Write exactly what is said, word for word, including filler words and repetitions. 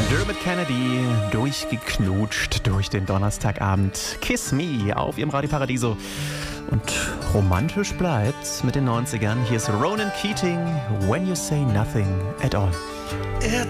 Dermot Kennedy, durchgeknutscht durch den Donnerstagabend. Kiss Me auf ihrem Radio Paradiso. Und romantisch bleibt's mit den neunzigern. Hier ist Ronan Keating, When You Say Nothing at All.